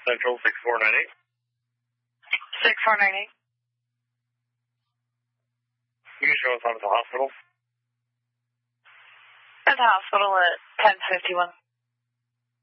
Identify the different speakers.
Speaker 1: Central 6498.
Speaker 2: 6498.
Speaker 1: You can show us on at the hospital.
Speaker 2: At the hospital at 1051.